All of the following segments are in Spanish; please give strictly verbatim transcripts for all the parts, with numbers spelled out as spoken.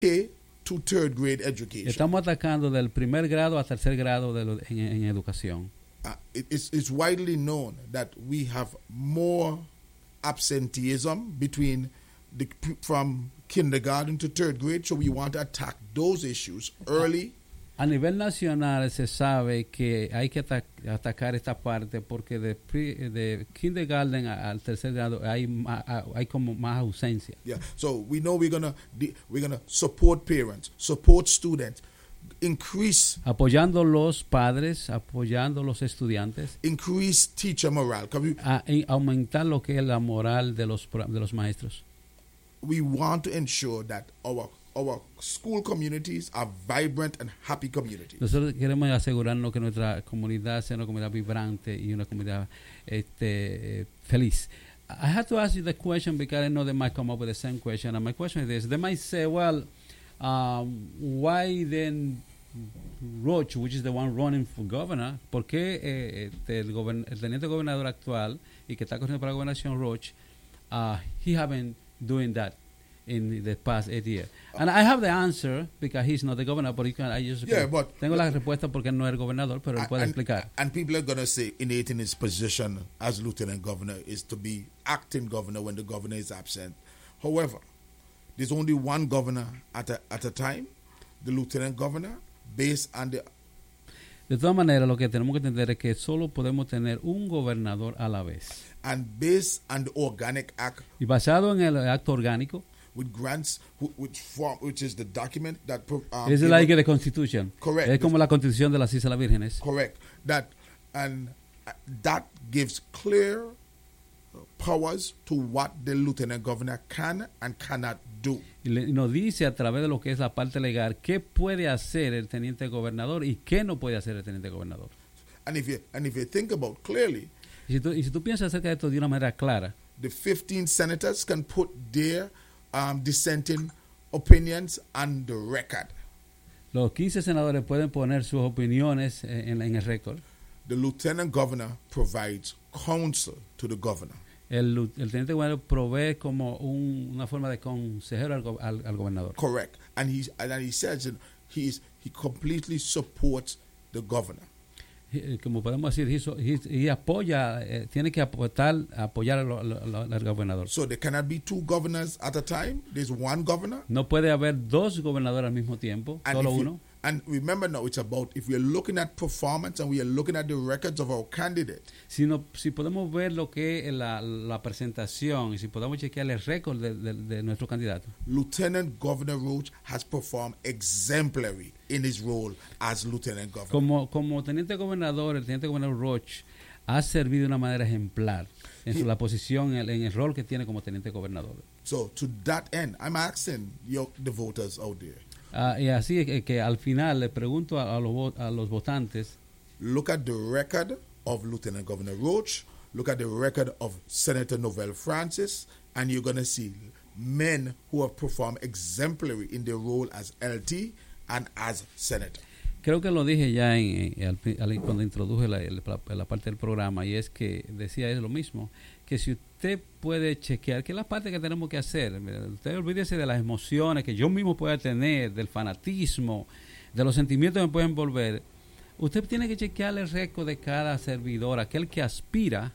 K to third grade education. Estamos atacando del primer grado a tercer grado de lo, en, en educación. Uh, it, it's, it's widely known that we have more absenteeism between the from kindergarten to third grade, so we want to attack those issues early. A nivel nacional se sabe que hay que ata- atacar esta parte porque de, pre, de kindergarten al tercer grado hay ma- hay como más ausencia. Yeah, so we know we're gonna we're gonna support parents, support students, increase apoyando los padres, apoyando los estudiantes, increase teacher morale. We, a, a aumentar lo que es la moral de los de los maestros. We want to ensure that our our school communities are vibrant and happy communities. Nosotros queremos asegurarnos que nuestra comunidad sea una comunidad vibrante y una comunidad este, feliz. I have to ask you the question because I know they might come up with the same question. And my question is this. They might say, well, um, why then Roach, which is the one running for governor, ¿por qué eh, este, el, gobern- el teniente gobernador actual y que está corriendo para la gobernación, Roach, uh, he haven't doing that in the past eight years? And I have the answer because he's not the governor, but you can, I just yeah, but tengo la respuesta porque él no es el gobernador, pero él puede and, explicar. And people are going to say innate in his position as lieutenant governor is to be acting governor when the governor is absent. However, there's only one governor at a, at a time, the lieutenant governor, based on the... De todas maneras, lo que tenemos que entender es que solo podemos tener un gobernador a la vez. And based on the Organic Act, y basado en el acto orgánico, with grants, which form, which is the document that um, es la ley de Constitution. Correct. Es como la Constitución de las Islas Vírgenes. Correct. That and uh, that gives clear powers to what the lieutenant governor can and cannot do. Y, le, y nos dice a través de lo que es la parte legal qué puede hacer el teniente gobernador y qué no puede hacer el teniente gobernador. And if you and if you think about clearly, y si tú, y si tú piensas acerca de esto de una manera clara, the fifteen senators can put their um, dissenting opinions on the record. Los quince senadores pueden poner sus opiniones en, en el récord. The lieutenant governor provides counsel to the governor. El, el teniente gobernador provee como un, una forma de consejero al, al, al gobernador. Correct. And he and he says that he is, he completely supports the governor. He, como podemos decir, he, he, he apoya, eh, tiene que aportar, apoyar al, al, al gobernador. So there cannot be two governors at a time. There's one governor. No puede haber dos gobernadores al mismo tiempo, and solo you, uno. And remember now, it's about if we are looking at performance and we are looking at the records of our candidate. Si, no, si podemos ver lo que es la, la presentación y si podemos chequear el récord de, de, de nuestro candidato. Lieutenant Governor Roach has performed exemplary in his role as Lieutenant Governor. Como, como teniente gobernador, el teniente gobernador Roach ha servido de una manera ejemplar en su, la posición, en el, en el rol que tiene como teniente gobernador. So to that end, I'm asking your, the voters out there. Uh, y así que, que al final le pregunto a, a, los, a los votantes. Look at the record of Lieutenant Governor Roach. Look at the record of Senator Novell Francis, and you're going to see men who have performed exemplary in their role as L T and as senator. Creo que lo dije ya en, en, en, cuando introduje la, la, la parte del programa, y es que decía es lo mismo, que si usted puede chequear, que es la parte que tenemos que hacer, usted olvídese de las emociones que yo mismo pueda tener, del fanatismo, de los sentimientos que me pueden envolver. Usted tiene que chequear el récord de cada servidor, aquel que aspira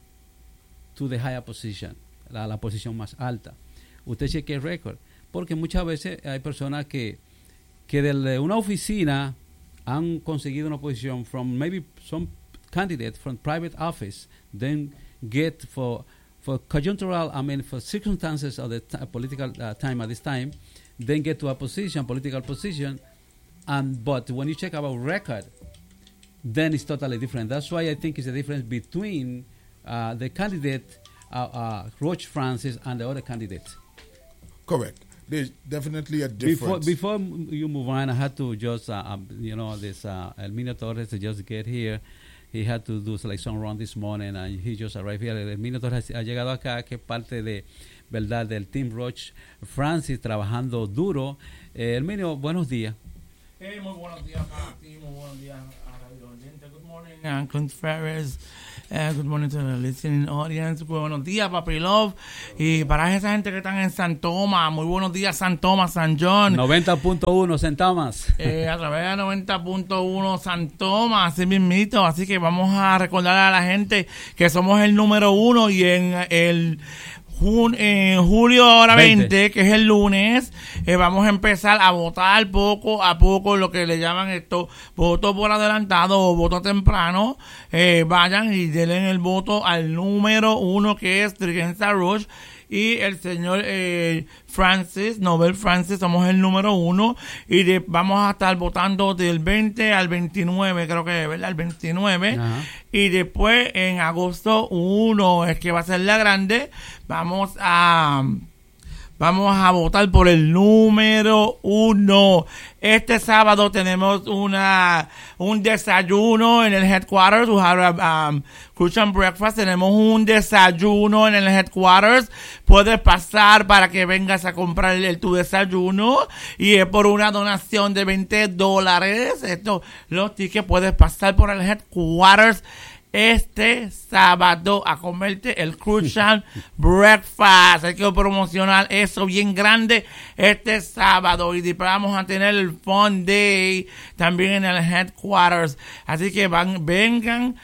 to the higher position, la, la posición más alta. Usted chequea el récord, porque muchas veces hay personas que, que desde una oficina han conseguido una posición from maybe some candidate from private office, then get for for conjunctural, I mean for circumstances of the t- political uh, time at this time, then get to a position, political position, and but when you check about record, then it's totally different. That's why I think it's a difference between uh, the candidate uh, uh, Roach Francis and the other candidate. Correct. There's definitely a difference. Before, before you move on, I had to just, uh, um, you know, this uh, Elminio Torres to just get here. He had to do like some run this morning, and he just arrived here. Elminio Torres ha llegado acá, que es parte de, verdad, del Team Roach Francis, trabajando duro. Eh, Elminio, buenos días. Hey, muy buenos días, Martín. Muy buenos días a Radio Oyente. Good morning, uh, Confreres. Uh, good morning to the listening audience. Buenos días, Papi Love. Y para esa gente que están en San Tomás, muy buenos días, San Tomás, San John. noventa punto uno, San Tomás. Eh, a través de noventa punto uno San Tomás, así mismito. Así que vamos a recordar a la gente que somos el número uno y en el... Jun, en julio ahora veinte, veinte, que es el lunes, eh, vamos a empezar a votar poco a poco, lo que le llaman esto, voto por adelantado o voto temprano. Eh, vayan y denle el voto al número uno, que es Triguenza Rush, y el señor eh, Francis, Nobel Francis, somos el número uno, y de, vamos a estar votando del veinte al veintinueve, creo que es, ¿verdad? El veintinueve. Ajá. Y después en agosto uno es que va a ser la grande. Vamos a vamos a votar por el número uno. Este sábado tenemos una un desayuno en el headquarters. We have a um, Christian breakfast. Tenemos un desayuno en el headquarters. Puedes pasar para que vengas a comprar el, el, tu desayuno. Y es por una donación de veinte dólares. Esto, los tickets, puedes pasar por el headquarters este sábado a comerte el Christian breakfast. Hay que promocionar eso bien grande este sábado. Y después vamos a tener el Fun Day también en el headquarters. Así que van, vengan,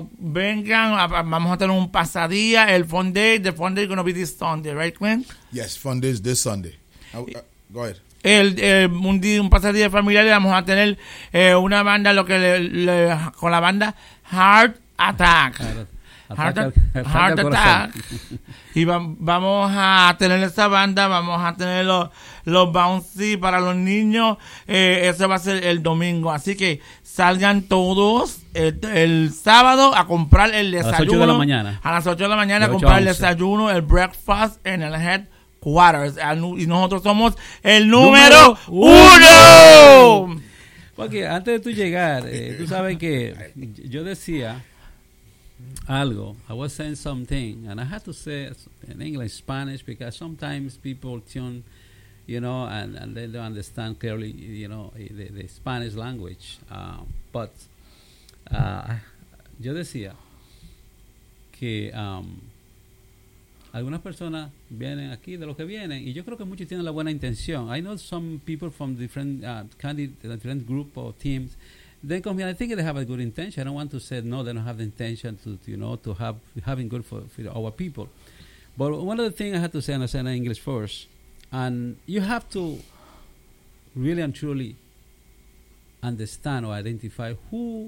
vengan, a, vamos a tener un pasadía. El Fun Day, the Fun Day is going to be this Sunday, right, Glenn? Yes, Fun Day is this Sunday. Uh, uh, go ahead. El, el, un, día, un pasadía familiar, y vamos a tener eh, una banda, lo que le, le, con la banda Heart Attack. Heart, Heart, Heart Attack. Y va, vamos a tener esa banda, vamos a tener los, los bouncy para los niños. Eh, eso va a ser el domingo. Así que salgan todos el, el sábado a comprar el desayuno. A las ocho de la mañana. A las ocho de la mañana a comprar el desayuno, el breakfast en el headquarters. Y nosotros somos el número, número uno. Porque antes de tú llegar, eh, tú sabes que yo decía algo. I was saying something, and I had to say it in English, Spanish, because sometimes people tune, you know, and, and they don't understand clearly, you know, the, the Spanish language. Um, but uh, yo decía que um, algunas personas vienen aquí de lo que vienen, y yo creo que muchos tienen la buena intención. I know some people from different uh, candid- different group or teams. They come here. I think they have a good intention. I don't want to say no. They don't have the intention to, to you know, to have having good for, for our people. But one of the things I had to say, and I say in English first, and you have to really and truly understand or identify who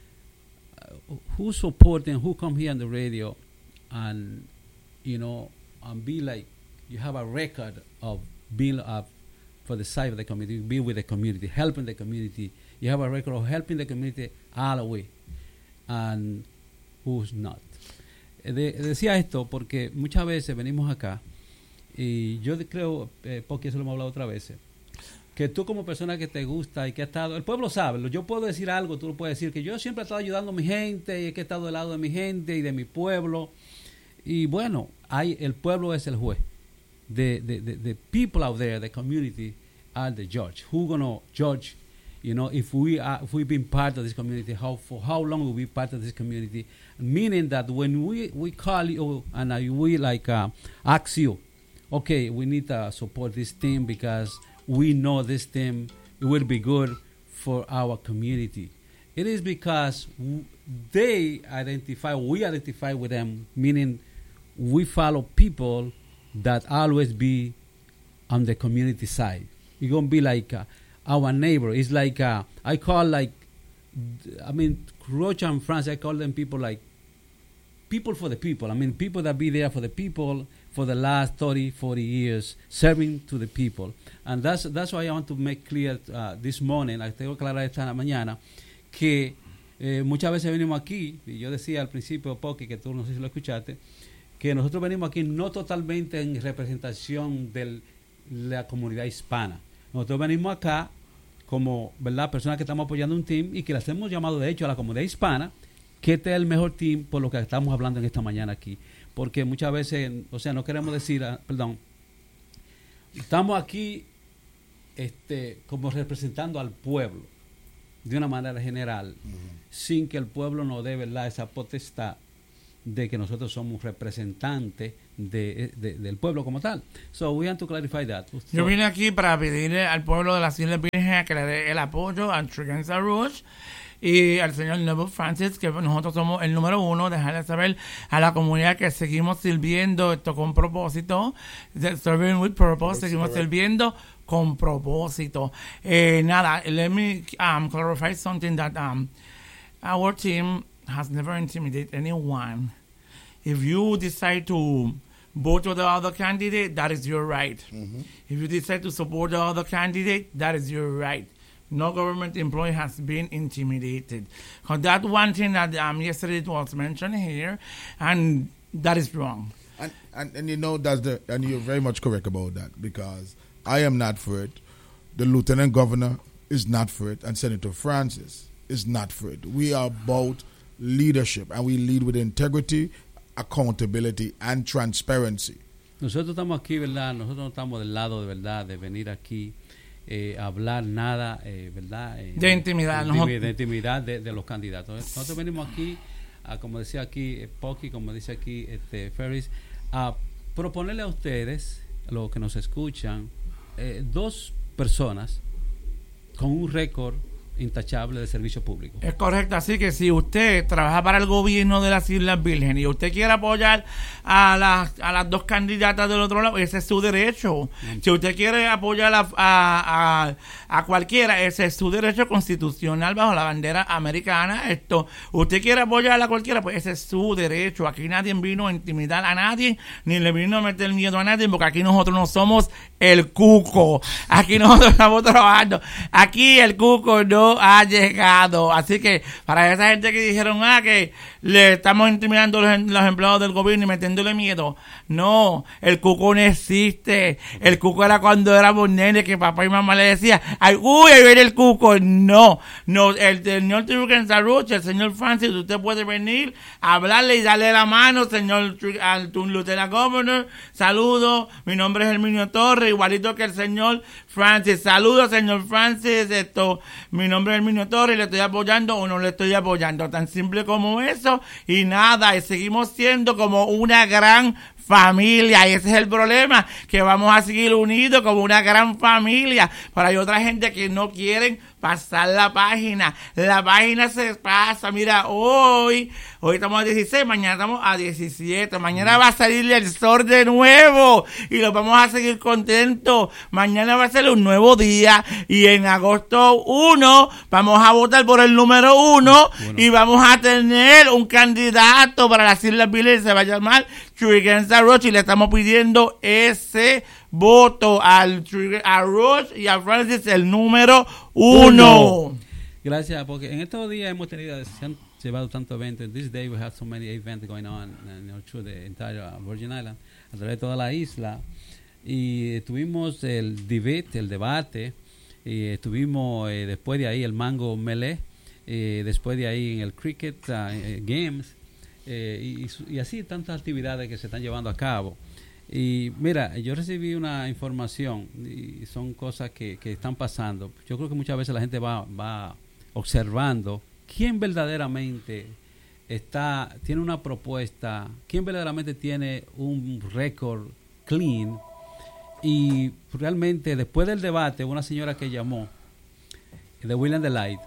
uh, who support and who come here on the radio, and you know, and be like you have a record of being up for the side of the community, be with the community, helping the community. You have a record of helping the community all the way, and who's not. De, decía esto porque muchas veces venimos acá, y yo creo, eh, porque eso lo hemos hablado otras veces, que tú como persona que te gusta y que ha estado, el pueblo sabe, yo puedo decir algo, tú lo puedes decir, que yo siempre he estado ayudando a mi gente, y que he estado del lado de mi gente y de mi pueblo, y bueno, hay, el pueblo es el juez. The, the, the, the people out there, the community, are the judge. Who gonna judge? You know, if we are, if we've been part of this community, how for how long will we be part of this community? Meaning that when we, we call you and uh, we like uh, ask you, okay, we need to support this team because we know this team it will be good for our community. It is because w- they identify, we identify with them, meaning we follow people that always be on the community side. You're gonna be like. Uh, Our neighbor is like uh, I call like I mean Rocha and France. I call them people like people for the people. I mean people that be there for the people for the last thirty, forty years, serving to the people. And that's that's why I want to make clear uh, this morning. I tengo que aclarar esta mañana que eh, muchas veces venimos aquí, y yo decía al principio, Poki, que tú no sé si lo escuchaste, que nosotros venimos aquí no totalmente en representación de la comunidad hispana. Nosotros venimos acá como, ¿verdad?, personas que estamos apoyando un team y que le hemos llamado, de hecho, a la comunidad hispana, que este es el mejor team por lo que estamos hablando en esta mañana aquí. Porque muchas veces, o sea, no queremos decir, uh, perdón, estamos aquí este, como representando al pueblo de una manera general, uh-huh. sin que el pueblo nos dé, ¿verdad?, esa potestad de que nosotros somos representantes de, de, del pueblo como tal. So we have to clarify that. So, yo vine aquí para pedirle al pueblo de las Islas Vírgenes que le dé el apoyo a Triguencia Rouge y al señor Neville Francis, que nosotros somos el número uno, dejarle saber a la comunidad que seguimos sirviendo esto con propósito, serving with purpose, seguimos correct. sirviendo con propósito. Eh, nada, let me um, clarify something that um, our team has never intimidated anyone. If you decide to vote for the other candidate, that is your right. Mm-hmm. If you decide to support the other candidate, that is your right. No government employee has been intimidated. Because that one thing that um, yesterday was mentioned here, and that is wrong. And, and and you know that's the and you're very much correct about that, because I am not for it. The Lieutenant Governor is not for it, and Senator Francis is not for it. We are about leadership, and we lead with integrity, accountability, and transparency. Nosotros estamos aquí, ¿verdad? Nosotros no estamos del lado de verdad de venir aquí. Eh, hablar nada, eh, ¿verdad? Eh, de intimidad. De, no. de, de intimidad de, de los candidatos. Nosotros venimos aquí, a, como decía aquí eh, Pocky, como dice aquí este, Ferris, a proponerle a ustedes, los que nos escuchan, eh, dos personas con un récord intachable de servicio público. Es correcto, así que si usted trabaja para el gobierno de las Islas Vírgenes y usted quiere apoyar a las, a las dos candidatas del otro lado, ese es su derecho. Mm. Si usted quiere apoyar a, a, a, a cualquiera, ese es su derecho constitucional bajo la bandera americana. Esto, usted quiere apoyar a cualquiera, pues ese es su derecho. Aquí nadie vino a intimidar a nadie, ni le vino a meter miedo a nadie, porque aquí nosotros no somos el cuco. Aquí nosotros estamos trabajando. Aquí el cuco no ha llegado. Así que para esa gente que dijeron ah que le estamos intimidando a los, los empleados del gobierno y metiéndole miedo, no, el cuco no existe. El cuco era cuando éramos nenes que papá y mamá le decía ay, uy, ahí viene el cuco. No, no, el señor Triguencia Rouge, el señor Francis, usted puede venir a hablarle y darle la mano, señor al Lieutenant Governor. Saludos, mi nombre es Herminio Torres, igualito que el señor Francis. Saludos, señor Francis, esto, mi nombre es Herminio Torres, le estoy apoyando o no le estoy apoyando, tan simple como eso. Y nada, y seguimos siendo como una gran familia, y ese es el problema, que vamos a seguir unidos como una gran familia. Pero hay otra gente que no quieren pasar la página. La página se pasa. Mira, hoy, hoy estamos a dieciséis, mañana estamos a diecisiete. Mañana va a salir el sol de nuevo y lo vamos a seguir contentos. Mañana va a ser un nuevo día y en agosto primero vamos a votar por el número uno. Bueno. Y vamos a tener un candidato para las Islas Vírgenes, se va a llamar Triguencia Rouge, y le estamos pidiendo ese voto al a Rouge y a Francis, el número uno. Gracias, porque en estos días hemos tenido, se han llevado tantos eventos. In this day we have so many events going on you know, through the entire Virgin Island, a través de toda la isla. Y tuvimos el debate, el debate, y tuvimos eh, después de ahí el Mango Melee, eh, después de ahí en el Cricket uh, Games, eh, y, y así tantas actividades que se están llevando a cabo. Y mira, yo recibí una información y son cosas que, que están pasando. Yo creo que muchas veces la gente va, va observando quién verdaderamente está, tiene una propuesta, quién verdaderamente tiene un récord clean. Y realmente después del debate, una señora que llamó de William Delight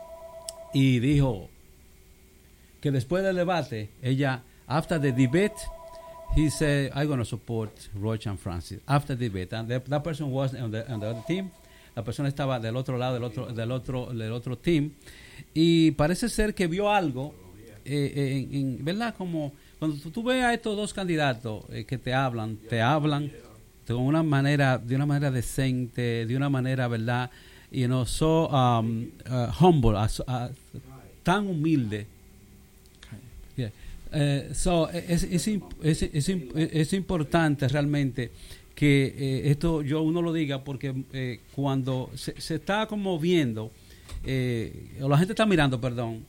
y dijo que después del debate, ella, after the debate, he said, I'm going to support Rouge and Francis after the debate. And the, that person was on the, on the other team. La persona estaba del otro lado, del otro, del otro, del otro team. Y parece ser que vio algo, eh, en, en, ¿verdad? Como cuando tú, tú ves a estos dos candidatos eh, que te hablan, te hablan de una manera, de una manera decente, de una manera, ¿verdad? You know, so um, uh, humble, uh, uh, tan humilde. Yeah. Uh, so, es, es, es, es, es importante realmente que eh, esto yo uno lo diga, porque eh, cuando se, se está como viendo, eh, o la gente está mirando, perdón,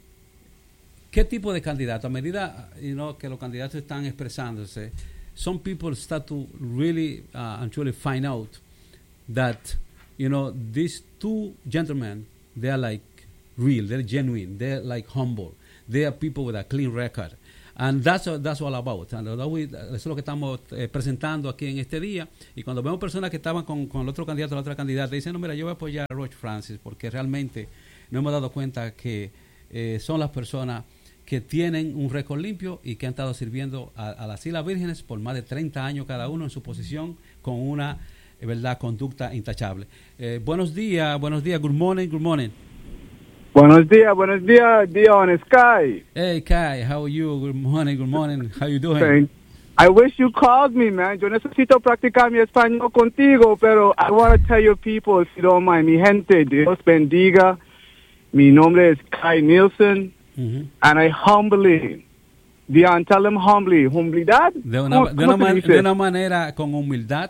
qué tipo de candidato, a medida you know, que los candidatos están expresándose, some people start to really uh, and truly find out that, you know, these two gentlemen, they are like real, they're genuine, they're like humble, they are people with a clean record. And that's, that's all about. And we, eso es lo que estamos eh, presentando aquí en este día. Y cuando vemos personas que estaban con, con el otro candidato, la otra candidata, dicen, no, mira, yo voy a apoyar a Roche Francis porque realmente no hemos dado cuenta que eh, son las personas que tienen un récord limpio y que han estado sirviendo a, a las Islas Vírgenes por más de treinta años cada uno en su posición con una, eh, verdad, conducta intachable. Eh, buenos días, buenos días, good morning, good morning. Buenos días, buenos días, Dion Sky. Hey, Kai, how are you? Good morning, good morning. How you doing? Thank- I wish you called me, man. Yo necesito practicar mi español contigo, pero I want to tell your people, if you don't mind, mi gente, Dios bendiga. Mi nombre es Kai Nielsen, Uh-huh. and I humbly, Dion, tell them humbly, humildad. De una, ¿Cómo- de, cómo una se man- dice? de una manera con humildad.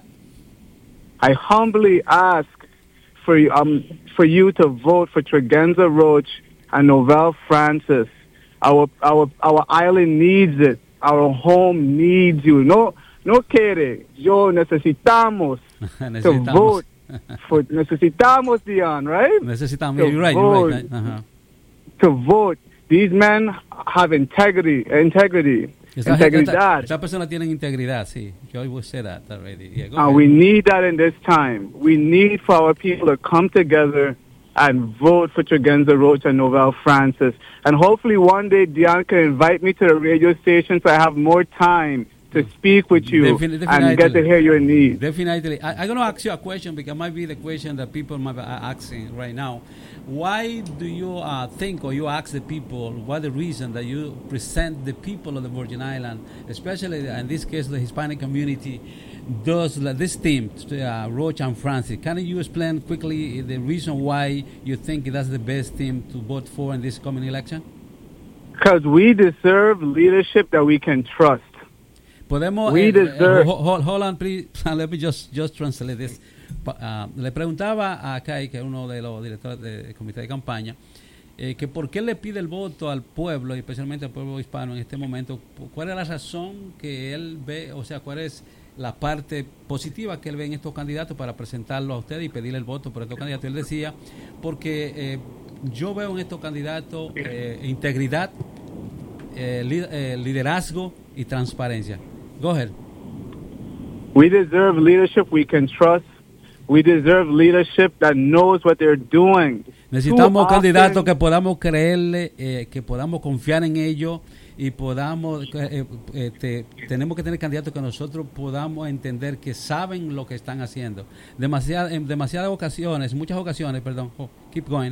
I humbly ask for you, um, for you to vote for Tregenza Roach and Novell Francis. Our our our island needs it. Our home needs you. No no quiere. Yo necesitamos to Necesitamos. vote for necesitamos, Dion, right? Necesitamos. To You're right, vote. you're right. Uh-huh. To vote. These men have integrity. Integrity. Esta, esta, Integridad. esta persona tiene integridad, sí. Yo would say that already. Yeah, go Uh, ahead. we need that in this time. We need for our people to come together and vote for Tregenza Roach and Novell Francis. And hopefully one day Dion can invite me to the radio station so I have more time to speak with you Defin- and get to hear your needs. Definitely. I, I'm going to ask you a question because it might be the question that people might be asking right now. Why do you uh, think or you ask the people what the reason that you present the people of the Virgin Island, especially in this case the Hispanic community, does like, this team, uh, Roach and Francis? Can you explain quickly the reason why you think that's the best team to vote for in this coming election? Because we deserve leadership that we can trust. Podemos, We eh, deserve- eh, hold, hold on, please. Let me just, just translate this. Uh, le preguntaba a Kai, que es uno de los directores del comité de campaña, eh, que por qué le pide el voto al pueblo, y especialmente al pueblo hispano en este momento. ¿Cuál es la razón que él ve, o sea, cuál es la parte positiva que él ve en estos candidatos para presentarlo a usted y pedirle el voto por estos candidatos? Él decía, porque eh, yo veo en estos candidatos eh, integridad, eh, li- eh, liderazgo y transparencia. Go ahead. We deserve leadership we can trust. We deserve leadership that knows what they're doing. Necesitamos Too candidatos often- que podamos creerle, eh, que podamos confiar en ellos y podamos, eh, eh, te- tenemos que tener candidatos que nosotros podamos entender que saben lo que están haciendo. Demasiada, en demasiadas ocasiones, muchas ocasiones, perdón, oh, keep going.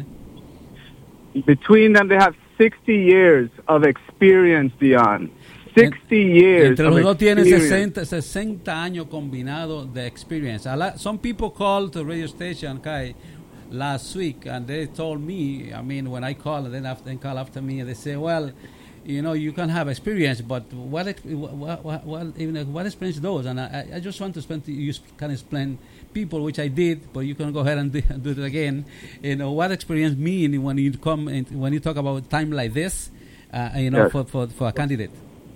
Between them, they have sixty years of experience, Dion. sixty years Entre of los dos tienen experience. sesenta, sesenta años combinados de experience. A la- some people called the radio station, Kai, last week, and they told me, I mean, when I call, and then after, they call after me, and they say, well, you know, you can have experience, but what, ex- what, what, what, even, what experience those? And I, I just want to spend, you can explain people, which I did, but you can go ahead and do, do it again. You know, what experience mean when you come, in, when you talk about time like this, uh, you know, Yes. for, for, for a candidate?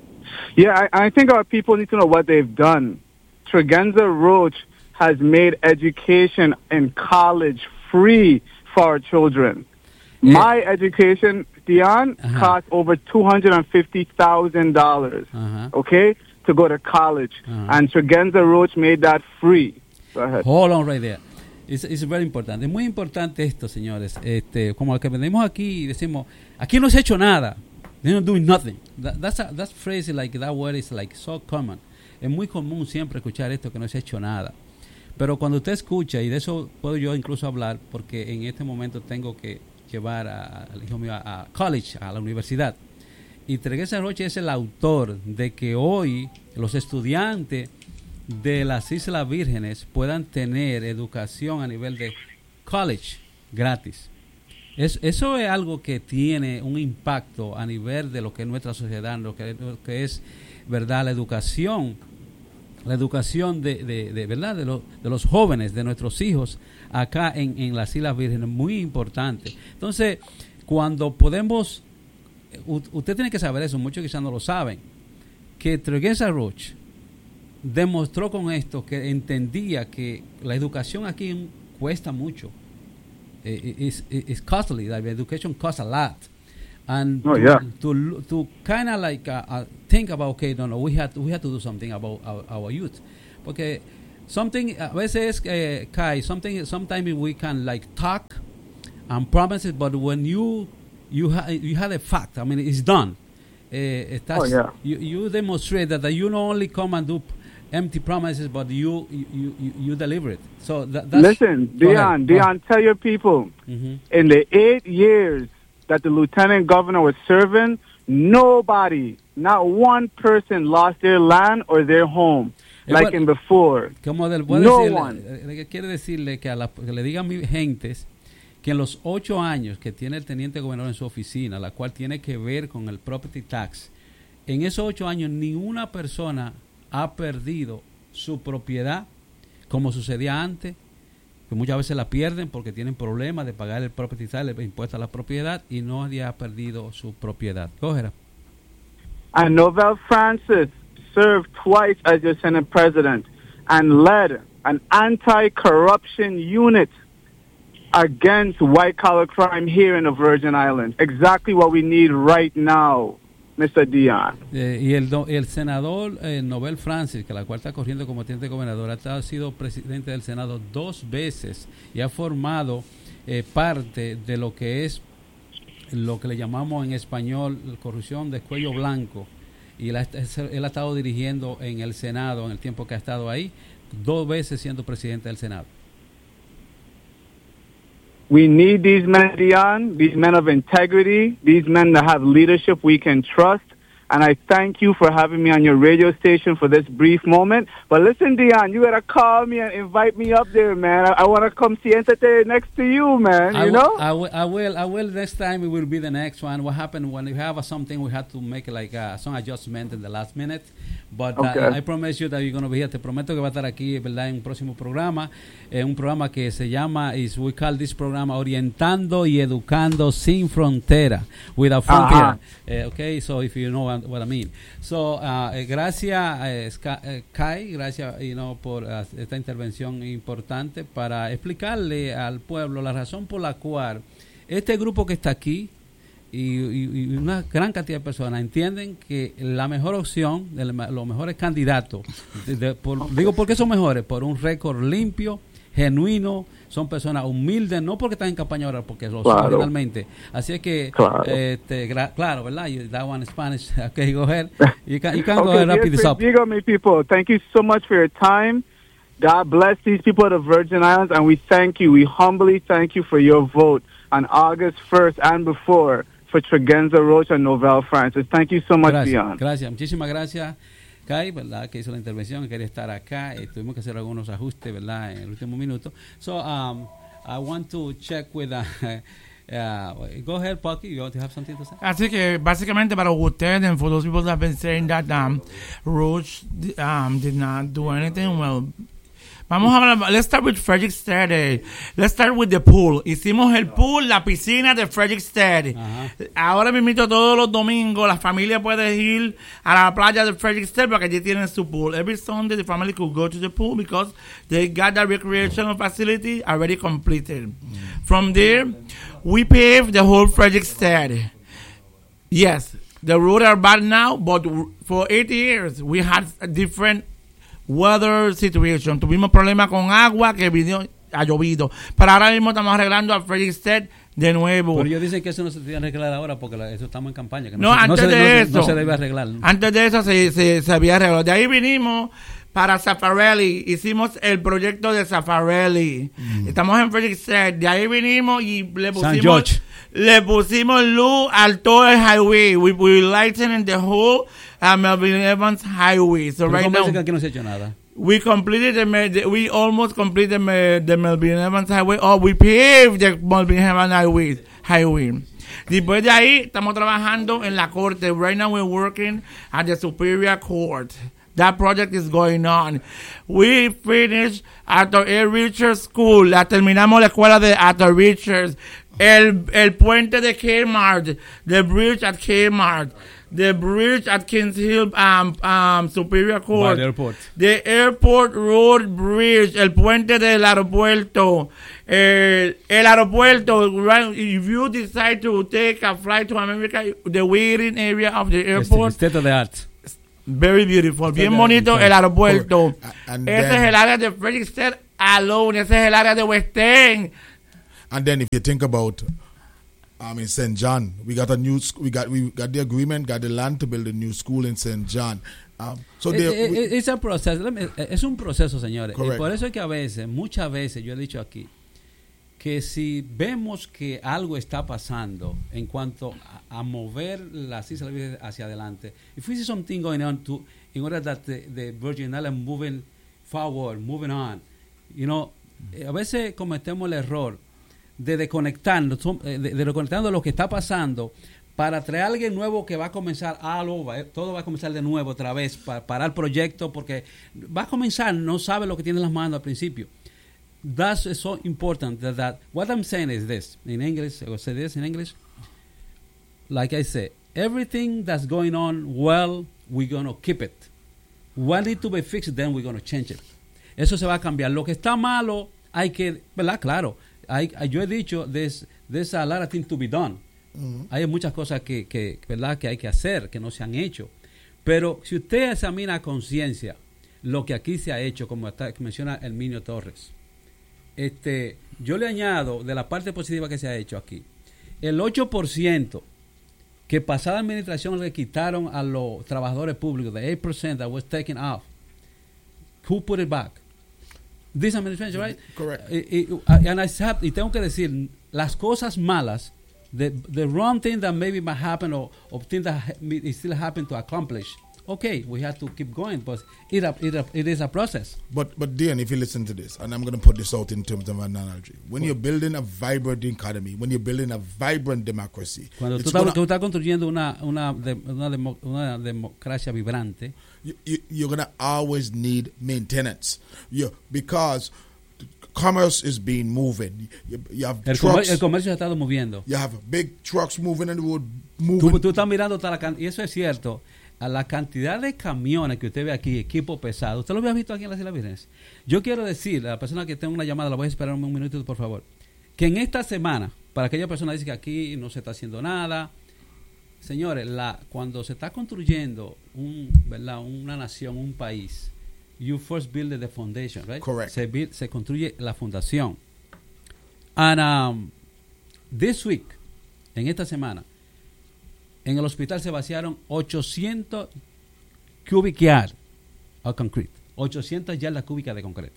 Yeah, I, I think our people need to know what they've done. Tregenza Roach has made education in college free for our children. Yeah. My education, Dion, Uh-huh. cost over two hundred fifty thousand dollars, Uh-huh. okay, to go to college. Uh-huh. And Tregenza Roach made that free. Go ahead. Hold on right there. It's, it's very important. Es muy importante esto, señores. Este, como lo que venimos aquí y decimos, aquí no se ha hecho nada. They're not doing nothing. That, that's a, that phrase, like that word is like so common. Es muy común siempre escuchar esto que no se ha hecho nada. Pero cuando usted escucha, y de eso puedo yo incluso hablar, porque en este momento tengo que llevar a- al hijo mío a, a college, a la universidad. Y Tregenza Roach es el autor de que hoy los estudiantes de las Islas Vírgenes puedan tener educación a nivel de college gratis. Es, eso es algo que tiene un impacto a nivel de lo que es nuestra sociedad, lo que, lo que es, verdad, la educación, la educación de, de, de verdad de, lo- de los jóvenes, de nuestros hijos acá en, en las Islas Vírgenes, muy importante. Entonces, cuando podemos, u- usted tiene que saber eso, muchos quizás no lo saben, que Tregenza Roach demostró con esto que entendía que la educación aquí cuesta mucho. Eh, It's, it's costly. Like education costs a lot. and Oh, to, yeah. to to kind of like uh, uh, think about, okay, no, no, we have to, we have to do something about our, our youth, porque something a veces uh, Kai, something sometimes we can like talk and promise it, but when you you ha- you have a fact, I mean, it's done. Uh, Oh, yeah. you, you demonstrate that, that you not only come and do empty promises, but you you, you, you deliver it. So that, that's Listen, go Dion, ahead. Go Dion, ahead. tell your people, Mhm. in the eight years that the lieutenant governor was serving, nobody, not one person lost their land or their home Eh, like bueno, in before. Como del, puede No decirle, one. eh, quiere decirle que, a la, que le digan a mi gentes que en los ocho años que tiene el teniente gobernador en su oficina, la cual tiene que ver con el property tax, en esos ocho años ninguna persona ha perdido su propiedad como sucedía antes, que muchas veces la pierden porque tienen problemas de pagar el property tax, el impuesto a la propiedad, y nadie ha perdido su propiedad. Cógera. And Novell Francis served twice as your Senate president and led an anti-corruption unit against white-collar crime here in the Virgin Islands. Exactly what we need right now, Mister Dion. Eh, y el, do- el senador eh, Novell Francis, que la cual está corriendo como teniente gobernador, ha estado- ha sido presidente del Senado dos veces y ha formado eh, parte de lo que es lo que le llamamos en español corrupción de cuello blanco. Y él ha, él ha estado dirigiendo en el Senado en el tiempo que ha estado ahí, dos veces siendo presidente del Senado. We need these men, Dion, these men of integrity, these men that have leadership we can trust. And I thank you for having me on your radio station for this brief moment. But listen, Dion, you gotta call me and invite me up there, man. I, I want to come siéntate next to you, man. I You will- know? I will, I will, I will. Next time it will be the next one. What happened when we have something, we have to make like uh, some adjustment in the last minute. But uh, Okay. I promise you that you're going to be here. Te prometo que va a estar aquí, ¿verdad? En un próximo programa, eh, un programa que se llama, is we call this programa Orientando y Educando Sin Frontera, Without Frontier. Ajá. Eh, okay, so if you know what, what I mean. So, uh, eh, gracias, eh, Ska- eh, Kai, gracias, you know, por uh, esta intervención importante para explicarle al pueblo la razón por la cual este grupo que está aquí y, y- y una gran cantidad de personas entienden que la mejor opción, de la- los mejores candidatos, de- de- por- digo, ¿por qué son mejores? Por un récord limpio, genuino, son personas humildes, no porque están en campaña ahora, porque lo son Claro. realmente. Así es que, Claro. eh, este, gra- claro, ¿verdad? You, that one in Spanish. Okay, go ahead. You can, you can go Okay, ahead and wrap yes, this up. Diego, my people, thank you so much for your time. God bless these people of the Virgin Islands, and we thank you. We humbly thank you for your vote on August first and before for Tregenza Roach and Novell Francis. Thank you so much, Gracias, Dion. gracias, muchísimas gracias, Kai, ¿verdad? Que hizo la intervención, quería estar acá, eh, tuvimos que hacer algunos ajustes, ¿verdad? En el último minuto. So, um, I want to check with, uh, uh, go ahead, Pucky, you want to have something to say? Así que básicamente para ustedes, and for those people that have been saying that um, Roach um, did not do anything, well, vamos a hablar, let's start with Frederiksted. eh. Let's start with the pool. Hicimos el pool, la piscina de Frederiksted. Ajá. Ahora me invito todos los domingos, la familia puede ir a la playa de Frederiksted porque allí tienen su pool. Every Sunday the family could go to the pool because they got the recreational facility already completed. From there, we paved the whole Frederiksted. Yes, the roads are bad now, but for eight years we had a different weather situation. Tuvimos problemas con agua que vino, ha llovido. Pero ahora mismo estamos arreglando a Frederiksted de nuevo. Pero ellos dicen que eso no se tiene que arreglar ahora porque la- eso estamos en campaña. Que No, se, antes se, de no se- eso. no se debe arreglar. ¿no? Antes de eso se, se, se había arreglado. De ahí vinimos para Zaffarelli. Hicimos el proyecto de Zaffarelli. Estamos en Frederiksted. De ahí vinimos y le San pusimos, George. le pusimos luz al todo el highway. We, we lightened the whole uh, Melvin Evans highway. So Pero right ¿cómo now, dicen que aquí no se ha hecho nada? we completed the, me- the we almost completed the, me- the Melvin Evans highway. Oh, we paved the Melvin Evans highway. highway. Después de ahí, estamos trabajando en la corte. Right now, we're working at the Superior Court. That project is going on. We finished at the Air Richards School. La terminamos la escuela de Arthur Richards. El, el puente de Kmart. The bridge at Kmart. The bridge at Kings Hill um, um, Superior Court. By the airport. The Airport Road Bridge. El puente del aeropuerto. el, el aeropuerto, right, if you decide to take a flight to America, the waiting area of the airport, State of the art. very beautiful, bien State bonito of- el aeropuerto. And Ese then- es el área de Frederiksted alone, ese es el área de West End. And then if you think about, um, in Saint John, we got a new, sc- we got we got the agreement, got the land to build a new school in Saint John. Um, so Eh, they, eh, we- eh, it's a process. Let me- eh, Es un proceso, señores. Y Correcto. por eso es que a veces, muchas veces, yo he dicho aquí, que si vemos que algo está pasando en cuanto a, a mover las Islas Vírgenes hacia adelante, if we see something going on to, in order that the, the Virgin Islands moving forward, moving on, you know, eh, a veces cometemos el error de desconectarnos, eh, de, de desconectando lo que está pasando para traer a alguien nuevo que va a comenzar all over, eh, todo va a comenzar de nuevo otra vez para parar el proyecto porque va a comenzar, no sabe lo que tiene en las manos al principio. That's so important that, that what I'm saying is this in English, I will say this in English, like I say, everything that's going on well, we're going to keep it. What need to be fixed, then we're going to change it. Eso se va a cambiar. Lo que está malo, hay que, ¿verdad? Claro, hay, hay- yo he dicho, there's, there's a lot of things to be done. Hay muchas cosas que, que, ¿verdad? Que hay que hacer, que no se han hecho. Pero si usted examina a conciencia lo que aquí se ha hecho, como está, que menciona Herminio Torres, este, yo le añado de la parte positiva que se ha hecho aquí, el ocho por ciento que pasada administración le quitaron a los trabajadores públicos, the eight percent that was taken off, who put it back? This administration, right? Correct. Y, y, and I have, y tengo que decir, las cosas malas, the, the wrong thing that maybe might happen or, or things that ha- it still happen to accomplish, okay, we have to keep going, but it, a- it, a- it is a process. But but Dan, if you listen to this, and I'm going to put this out in terms of an analogy, when you're building a vibrant economy, when you're building a vibrant democracy, Cuando tú it's estás, gonna- tú estás construyendo una, una, de- una, demo- una democracia vibrante, you, you, you're going to always need maintenance. You, because commerce is being moving. You, you have el, comer- trucks, el comercio se ha estado moviendo. you have big trucks moving on the road, Tú, moving. tú estás mirando toda la can- y eso es cierto, a la cantidad de camiones que usted ve aquí, equipo pesado, usted lo había visto aquí en las Islas Vírgenes. Yo quiero decir a la persona que tenga una llamada, la voy a esperar un minutito por favor, que en esta semana, para aquella persona que dice que aquí no se está haciendo nada, señores, la, cuando se está construyendo un, ¿verdad? Una nación, un país, you first build the foundation, right? Correct. Se, build- se construye la fundación. And um, this week, en esta semana, en el hospital se vaciaron ochocientos cubic yards of concrete, ochocientas yardas cúbicas de concreto.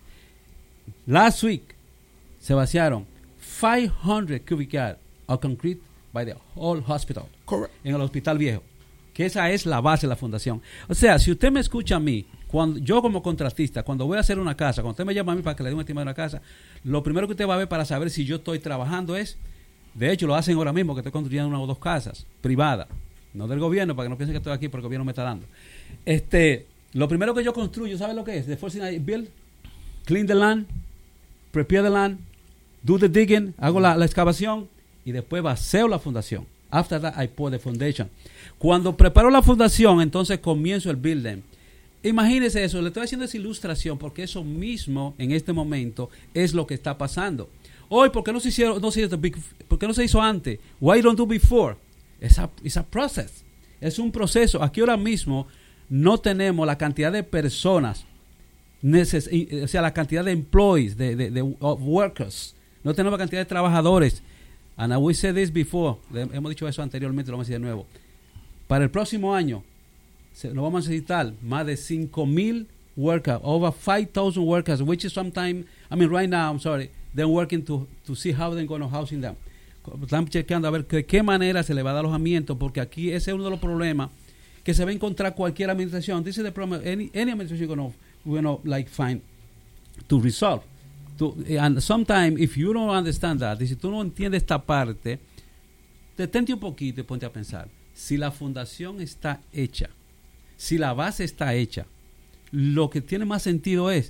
Last week se vaciaron five hundred cubic yards of concrete by the whole hospital, Correct. en el hospital viejo, que esa es la base de la fundación. O sea, si usted me escucha a mí, cuando yo como contratista, cuando voy a hacer una casa, cuando usted me llama a mí para que le dé un estimado de una casa, lo primero que usted va a ver para saber si yo estoy trabajando es, de hecho lo hacen ahora mismo, que estoy construyendo una o dos casas privadas, no del gobierno, para que no piensen que estoy aquí porque el gobierno me está dando. Este, lo primero que yo construyo, ¿sabe lo que es? The first thing I build, clean the land, prepare the land, do the digging, hago la, la excavación y después vacío la fundación. After that, I pour the foundation. Cuando preparo la fundación, entonces comienzo el building. Imagínese eso, le estoy haciendo esa ilustración porque eso mismo en este momento es lo que está pasando. Hoy, ¿por qué no se hicieron, no se hizo, big- por qué no se hizo antes? Why don't do before? Es a, it's a process. Es un proceso. Aquí ahora mismo no tenemos la cantidad de personas, neces- y- o sea, la cantidad de employees, de, de, de of workers. No tenemos la cantidad de trabajadores. And we said this before, le- hemos dicho eso anteriormente, lo vamos a decir de nuevo. Para el próximo año, se, nos vamos a necesitar más de cinco mil workers, over five thousand workers, which is sometime, I mean, right now, I'm sorry, they're working to, to see how they're going to housing them. Están chequeando a ver de qué manera se le va a dar alojamiento, porque aquí ese es uno de los problemas que se va a encontrar cualquier administración. This is the problem any, any administration you're going to, you know, like, find to resolve. To, and sometimes, if you don't understand that, y si tú no entiendes esta parte, detente un poquito y ponte a pensar. Si la fundación está hecha, si la base está hecha, lo que tiene más sentido es,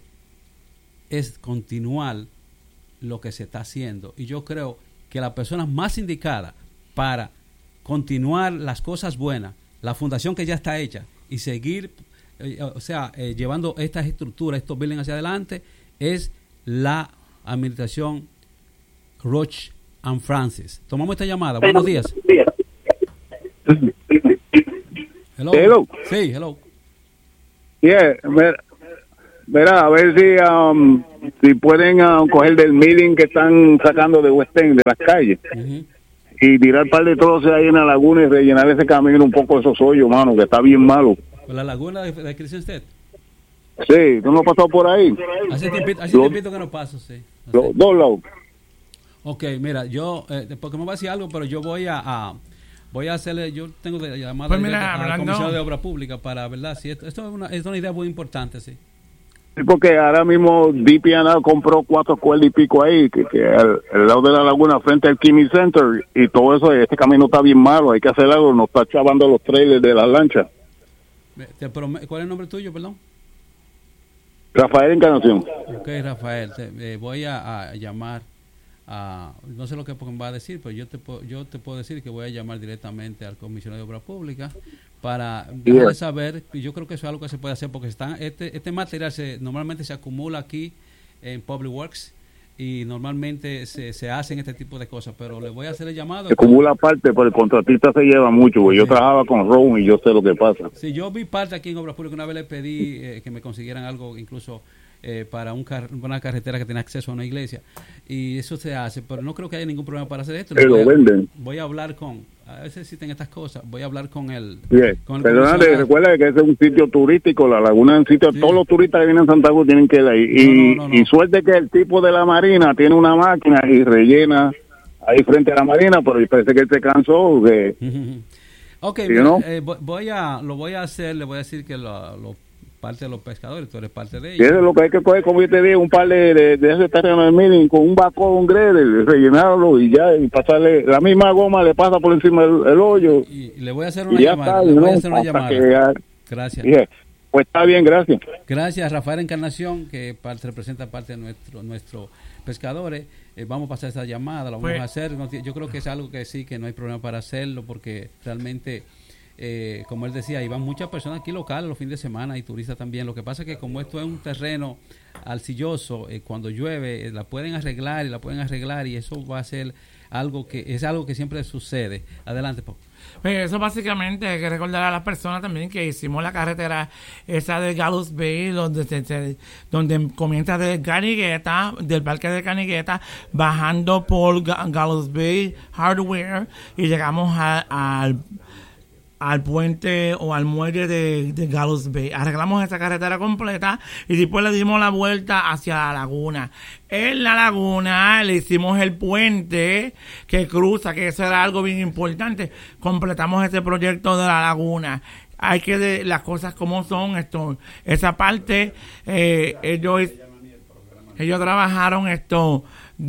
es continuar lo que se está haciendo. Y yo creo que la persona más indicada para continuar las cosas buenas, la fundación que ya está hecha, y seguir, eh, o sea, eh, llevando estas estructuras, estos buildings hacia adelante, es la administración Roach and Francis. Tomamos esta llamada. Buenos días. Hello. Hello. Sí, hello. Yeah, ver, verá, a ver si um, si pueden uh, coger del meeting que están sacando de West End, de las calles, Uh-huh. y tirar un par de troces ahí en la laguna y rellenar ese camino un poco de esos hoyos, mano, que está bien malo. Por la laguna de, de Christian State. Sí, ¿tú no has pasado por ahí? Hace tiempito, hace Los- tiempito que no paso, sí. Los dos lados. Ok, mira, yo, eh, porque me va a decir algo, pero yo voy a, a voy a hacerle, yo tengo de llamada Pues mira, directa a la hablando- Comisión de Obra Pública para, ¿verdad? Si esto, esto es, una, es una idea muy importante, sí. Sí, porque ahora mismo D P N R compró cuatro cuerdas y pico ahí, que, que al, al lado de la laguna, frente al Kimi Center, y todo eso, este camino está bien malo, hay que hacer algo, nos está chavando los trailers de las lanchas. Me- te prom- ¿Cuál es el nombre tuyo, perdón? Rafael Encarnación. Ok, Rafael, te, eh, voy a, a llamar a, no sé lo que me va a decir, pero yo te, puedo- yo te puedo decir que voy a llamar directamente al comisionado de Obra Pública para dejarle Yeah. saber, y yo creo que eso es algo que se puede hacer porque están, este, este material se, normalmente se acumula aquí en Public Works y normalmente se, se hacen este tipo de cosas, pero le voy a hacer el llamado. Se acumula parte, pero el contratista se lleva mucho, güey. Yo Sí. trabajaba con Ron y yo sé lo que pasa. Sí, yo vi parte aquí en Obras Públicas. Una vez le pedí eh, que me consiguieran algo, incluso eh, para un car- una carretera que tiene acceso a una iglesia. Y eso se hace, pero no creo que haya ningún problema para hacer esto. Que voy, lo a, venden. voy a hablar con, a veces existen estas cosas, voy a hablar con el... Yeah. con el Perdónate, comisionado. recuerda que ese es un sitio turístico, la laguna es un sitio, Sí. todos los turistas que vienen a Santa Cruz tienen que ir ahí. Y, No, no, no, no. y suerte que el tipo de la marina tiene una máquina y rellena ahí frente a la marina, pero parece que él se cansó. Que, Ok, ¿Sí, mira, no? eh, vo- voy a, lo voy a hacer, le voy a decir que lo, lo- parte de los pescadores, tú eres parte de y ellos. eso es lo que hay que coger, como yo te digo, un par de, de, de ese terreno del meeting con un bacón, un greder, rellenarlo y ya, y pasarle, la misma goma le pasa por encima del el hoyo. Y, y le voy a hacer una Y ya llamada, está, le voy a ¿no? hacer una Hasta llamada. que ya- Gracias. dije, pues está bien, gracias. Gracias, Rafael Encarnación, que parte, representa parte de nuestro nuestro pescadores. Eh, vamos a pasar esta llamada, la vamos Pues- a hacer. No ti- yo creo que es algo que sí, que no hay problema para hacerlo, porque realmente, eh, como él decía, iban muchas personas aquí locales los fines de semana y turistas también. Lo que pasa es que como esto es un terreno arcilloso, eh, cuando llueve, eh, la pueden arreglar y la pueden arreglar y eso va a ser algo que es algo que siempre sucede. Adelante, Pau. Pues eso básicamente hay que recordar a las personas también que hicimos la carretera esa de Gallows Bay, donde, se- se- donde comienza de Canigueta, del parque de Canigueta, bajando por Ga- Gallows Bay Hardware y llegamos a- al al puente o al muelle de, de Gallows Bay. Arreglamos esa carretera completa y después le dimos la vuelta hacia la laguna. En la laguna le hicimos el puente que cruza, que eso era algo bien importante. Completamos ese proyecto de la laguna. Hay que de las cosas como son. Esto, esa parte, eh, ellos, ellos trabajaron esto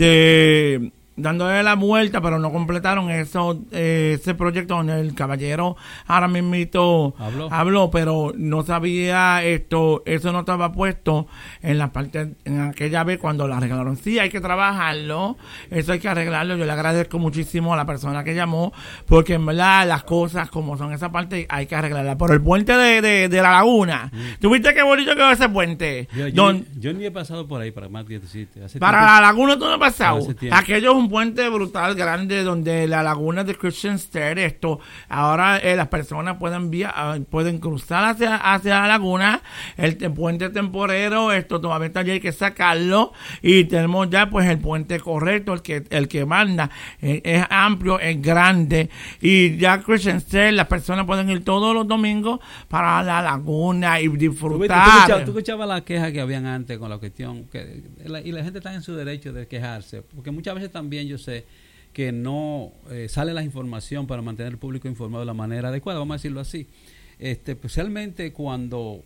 de dándole la vuelta, pero no completaron eso, eh, ese proyecto donde el caballero ahora mismito Habló. habló, pero no sabía esto, eso no estaba puesto en la parte, en aquella vez cuando lo arreglaron. Sí, hay que trabajarlo, eso hay que arreglarlo. Yo le agradezco muchísimo a la persona que llamó, porque en verdad las cosas como son, esa parte hay que arreglarla. Por el puente de, de, de la laguna, ¿tuviste qué bonito quedó ese puente? Yo, yo, Don- yo ni he pasado por ahí para más que decirte. Hace para tiempo- la laguna tú no has pasado. Hace tiempo. Aquello es un puente brutal, grande, donde la laguna de Christian State, esto, ahora eh, las personas pueden via ah, pueden cruzar hacia, hacia la laguna. El, te- puente temporero, esto todavía está allí, hay que sacarlo. Y tenemos ya pues el puente correcto, el que el que manda. Eh, es amplio, es grande. Y ya Christian State, las personas pueden ir todos los domingos para la laguna y ¿Tú, viste? ¿Tú disfrutar. escuchabas, tú escuchabas la queja que habían antes con la cuestión que la- y la gente está en su derecho de quejarse, porque muchas veces también yo sé que no eh, sale la información para mantener al público informado de la manera adecuada, vamos a decirlo así. Este, especialmente cuando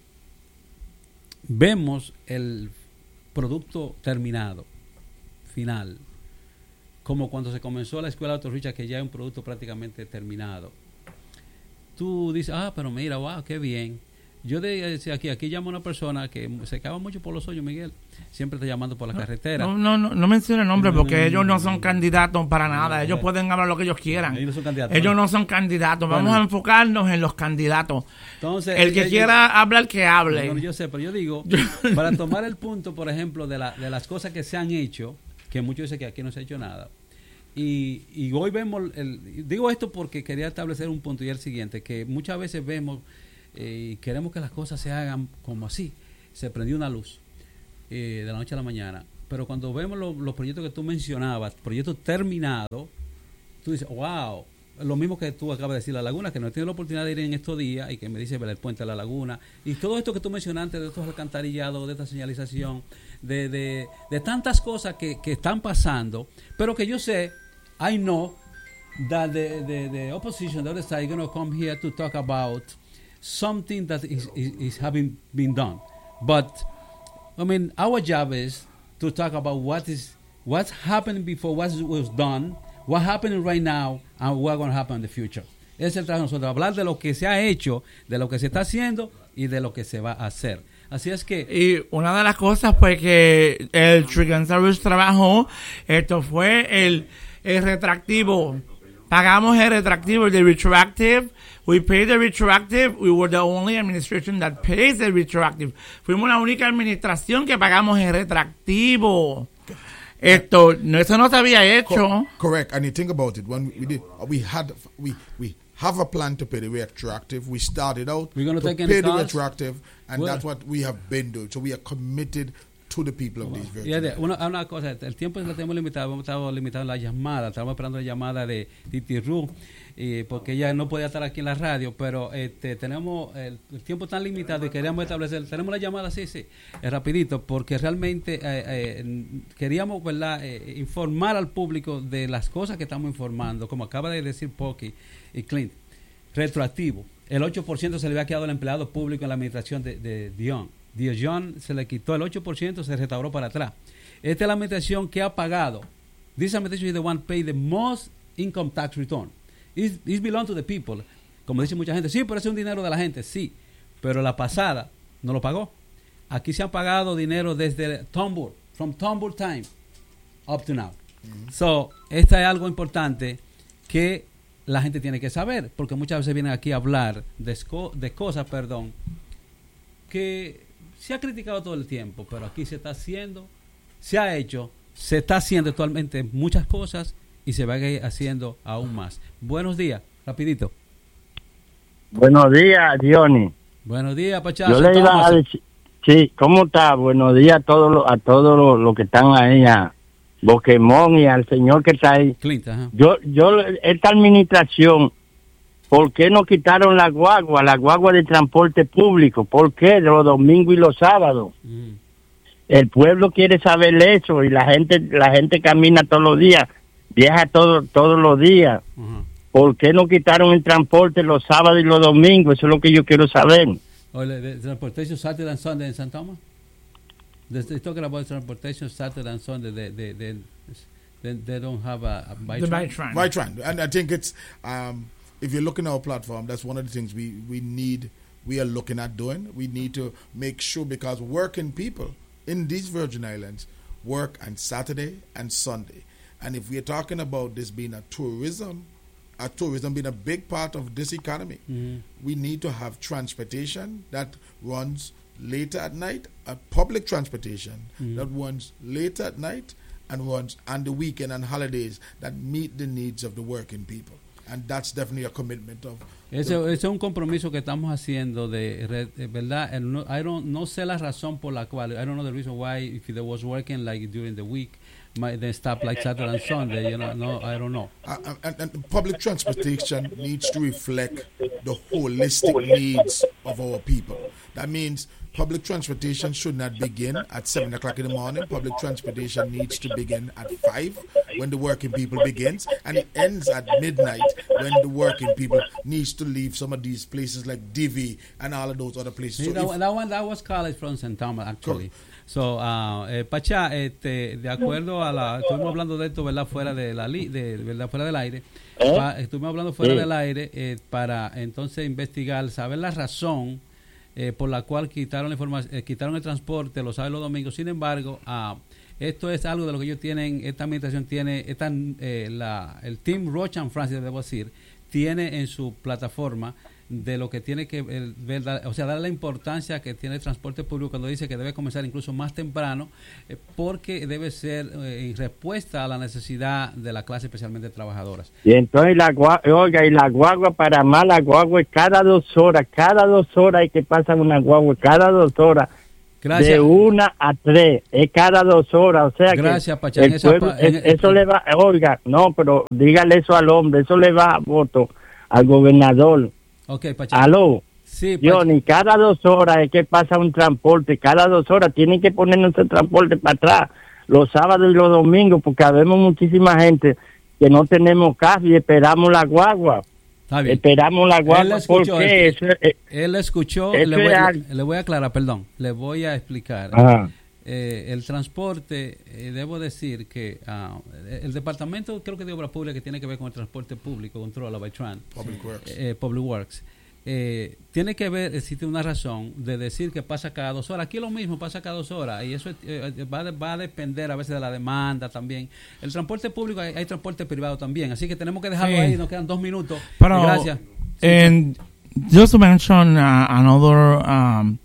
vemos el producto terminado, final, como cuando se comenzó la escuela de Auto Richard, que ya es un producto prácticamente terminado. Tú dices, ah, pero mira, wow, qué bien. Yo de, decía aquí, aquí llama una persona que se cava mucho por los hoyos, Miguel. Siempre está llamando por la carretera. No, no, no, no mencione nombre No, porque no, no, ellos no no, son no. candidatos para nada. No, Ellos no. pueden hablar lo que ellos quieran. Ellos no son candidatos. Ellos Bueno. no son candidatos. Vamos Bueno. a enfocarnos en los candidatos. Entonces, El que ellos- quiera hablar, que hable. No, no, yo sé, pero yo digo, para tomar el punto, por ejemplo, de, la, de las cosas que se han hecho, que muchos dicen que aquí no se ha hecho nada, Y, y hoy vemos, el, digo esto porque quería establecer un punto y el siguiente, que muchas veces vemos y eh, queremos que las cosas se hagan como así. Se prendió una luz eh, de la noche a la mañana, pero cuando vemos lo, los proyectos que tú mencionabas, proyectos terminados, tú dices, wow, lo mismo que tú acabas de decir, La Laguna, que no he tenido la oportunidad de ir en estos días y que me dice el puente de La Laguna, y todo esto que tú mencionaste de estos alcantarillados, de esta señalización, de, de, de tantas cosas que, que están pasando, pero que yo sé, I know that the, the, the opposition, the other side, is going to come here to talk about something that is, is, is having been done. But, I mean, our job is to talk about what is what's happened before, what was done, what's happening right now, and what's going to happen in the future. Ese es el trabajo de nosotros, hablar de lo que se ha hecho, de lo que se está haciendo y de lo que se va a hacer. Así es que... Y una de las cosas pues que el Triganza Rouge trabajó, esto fue el, el retractivo. Pagamos el retractivo, el de retroactive. We paid the retroactive. We were the only administration that pays the retroactive. Fuimos la única administración que pagamos el retractivo. Esto, no, eso no se había hecho. Co- correct. And you think about it, when we did, we had, we, we have a plan to pay the retroactive. We started out We're gonna to take pay any the cost? retroactive, and Well- that's what we have been doing. So we are committed to the people of these Y de- virgin una, una cosa, el tiempo lo tenemos limitado, hemos estado limitados en la llamada, estamos esperando la llamada de Titi Ru, eh, porque ella no podía estar aquí en la radio, pero este, tenemos el, el tiempo tan limitado y queríamos establecer, tenemos la llamada, sí, sí, eh, rapidito, porque realmente eh, eh, queríamos, ¿verdad?, eh, informar al público de las cosas que estamos informando, como acaba de decir Pocky y Clint, retroactivo. El ocho por ciento se le había quedado al empleado público en la administración de, de Dion. Dion se le quitó el ocho por ciento, se restauró para atrás. Esta es la administración que ha pagado. This administration is the one pay the most income tax return. It, it belongs to the people. Como dice mucha gente, sí, pero es un dinero de la gente, sí. Pero la pasada no lo pagó. Aquí se han pagado dinero desde Turnbull, from Turnbull time up to now. Mm-hmm. So, esta es algo importante que la gente tiene que saber, porque muchas veces vienen aquí a hablar de, sco- de cosas, perdón, que se ha criticado todo el tiempo, pero aquí se está haciendo, se ha hecho, se está haciendo actualmente muchas cosas y se va a ir haciendo aún más. Buenos días, rapidito. Buenos días, Johnny. Buenos días, Pachazo. Yo le iba a decir, sí, ¿cómo está? Buenos días a todos los, a todos los, los que están ahí, a Boquemón y al señor que está ahí. Clint, ajá. Yo, yo, esta administración, ¿por qué no quitaron la guagua, la guagua de transporte público? ¿Por qué? Los domingos y los sábados. Mm. El pueblo quiere saber eso y la gente, la gente camina todos los días, viaja todo, todos los días. Uh-huh. ¿Por qué no quitaron el transporte los sábados y los domingos? Eso es lo que yo quiero saber. Oh, the, the transportation Saturday and Sunday in San Thomas? They're talking about transportation Saturday and Sunday. They, they, they, they, they don't have a, a bike The train. bike train. Right, Tran. And I think it's, um, if you look in our platform, that's one of the things we, we need, we are looking at doing. We need to make sure, because working people in these Virgin Islands work on Saturday and Sunday. And if we are talking about this being a tourism, a tourism being a big part of this economy, Mm-hmm. we need to have transportation that runs later at night, a public transportation Mm-hmm. that runs later at night and runs on the weekend and holidays that meet the needs of the working people. And that's definitely a commitment of... Ese, ese es un compromiso que estamos haciendo de, de verdad. El, no, I don't, no sé la razón por la cual. I don't know the reason why, if there was working like during the week, might then stop like Saturday and Sunday. You know, no, I don't know. Uh, and, and public transportation needs to reflect the holistic needs of our people. That means public transportation should not begin at seven o'clock in the morning. Public transportation needs to begin at five when the working people begins, and it ends at midnight when the working people needs to leave some of these places like Divi and all of those other places. Sí, So that, if- that one, that was college from Saint Thomas, actually. So, uh, eh, Pachá, este, de acuerdo a la, estuvimos hablando de esto, ¿verdad? Fuera de la, li, de, ¿verdad? Fuera del aire. ¿Eh? Pa, estuvimos hablando fuera Sí. del aire eh, para entonces investigar, saber la razón eh, por la cual quitaron la información, eh, quitaron el transporte los sábados y los domingos. Sin embargo, uh, esto es algo de lo que ellos tienen, esta administración tiene, esta, eh, la, el Team Roche and Francis, debo decir, tiene en su plataforma de lo que tiene que el, ver, o sea, dar la importancia que tiene el transporte público cuando dice que debe comenzar incluso más temprano, eh, porque debe ser eh, en respuesta a la necesidad de la clase, especialmente trabajadoras. Y entonces la guagua, oiga, y la guagua para más, la guagua es cada dos horas, cada dos horas hay que pasar una guagua, cada dos horas. Gracias. De una a tres, es cada dos horas, o sea Gracias, que Pachán, el esa pueblo, pa, en, es, eso en, le va, oiga, no, pero dígale eso al hombre, eso le va a voto al gobernador. Okay, Pachán. Aló, sí, Johnny, cada dos horas es que pasa un transporte, cada dos horas tienen que ponernos el transporte para atrás, los sábados y los domingos, porque habemos muchísima gente que no tenemos casa y esperamos la guagua. Esperamos la guagua. Él escuchó, porque él, eso, eh, él escuchó eso le, voy, es le, le voy a aclarar, perdón, le voy a explicar. Eh, el transporte, eh, debo decir que uh, el departamento, creo que de obra pública, que tiene que ver con el transporte público, controla by Tran, Public Works, eh, Public Works eh, tiene que ver, existe una razón de decir que pasa cada dos horas. Aquí lo mismo, pasa cada dos horas, y eso eh, va, de, va a depender a veces de la demanda también. El transporte público, hay, hay transporte privado también, así que tenemos que dejarlo sí. ahí, nos quedan dos minutos. Pero, gracias. And sí. Just to mention uh, another um,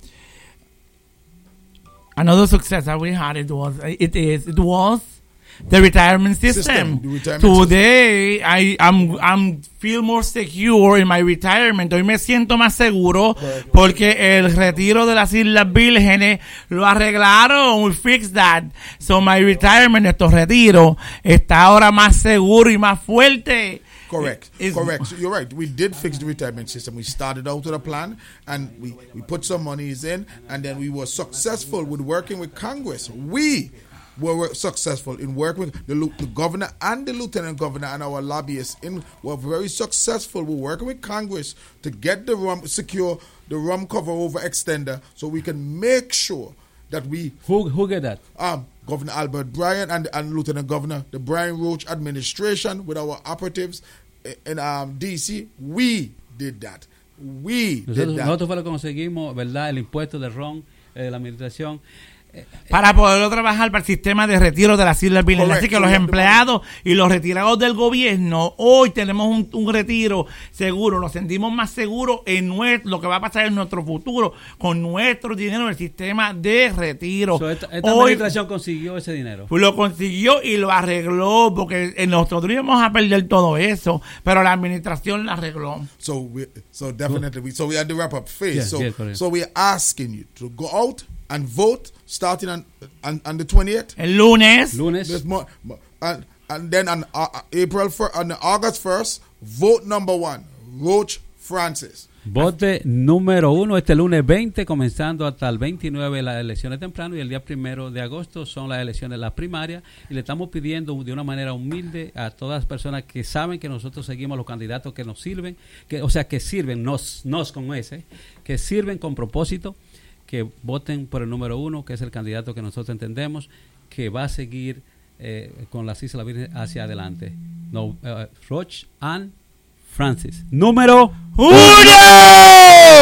another success that we had, it was it is it was the retirement system. system the retirement Today system. I I'm I'm feel more secure in my retirement. Hoy me siento más seguro porque el retiro de las Islas Vírgenes lo arreglaron. We fixed that. So my retirement, estos retiros, está ahora más seguro y más fuerte. Correct. Is, Correct. So you're right. We did fix the retirement system. We started out with a plan, and we, we put some monies in, and then we were successful with working with Congress. We were successful in working with the, the governor and the lieutenant governor and our lobbyists. In were very successful. We're working with Congress to get the rum secure the rum cover over extender, so we can make sure that we who who get that um. Governor Albert Bryan and, and Lieutenant Governor, the Brian Roach administration with our operatives in um, D C, we did that. We nosotros, did that. Nosotros fue lo que conseguimos, ¿verdad? El impuesto del ron, eh, la administración. Eh, para poderlo trabajar para el sistema de retiro de las Islas Vírgenes. Así que los empleados y los retirados del gobierno, hoy tenemos un, un retiro seguro, lo sentimos más seguro en nuestro, lo que va a pasar en nuestro futuro con nuestro dinero en el sistema de retiro. So, esta esta hoy, administración consiguió ese dinero. Lo consiguió y lo arregló, porque nosotros íbamos a perder todo eso, pero la administración lo arregló. So, we, so definitely, we, so we had the wrap-up phase. Yeah, so, yeah, so we're asking you to go out and vote starting on on, on the twentieth. El lunes. Lunes. More, and, and then on uh, April first, on August first, vote number one, Roach Francis. Vote número uno este lunes veinte, comenzando hasta el veintinueve las elecciones temprano, y el día primero de agosto son las elecciones, las primarias, y le estamos pidiendo de una manera humilde a todas las personas que saben que nosotros seguimos los candidatos que nos sirven, que o sea que sirven, nos, nos con ese, que sirven con propósito, que voten por el número uno, que es el candidato que nosotros entendemos que va a seguir eh, con las Islas Vírgenes hacia adelante. No, uh, Roach and Francis. Número uno.